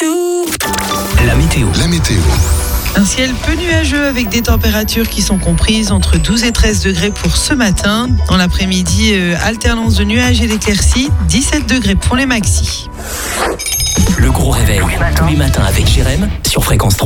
La météo. Un ciel peu nuageux avec des températures qui sont comprises entre 12 et 13 degrés pour ce matin. Dans l'après-midi, alternance de nuages et d'éclaircies, 17 degrés pour les maxis. Le gros réveil, tous les matins avec Jérém sur Fréquence 3.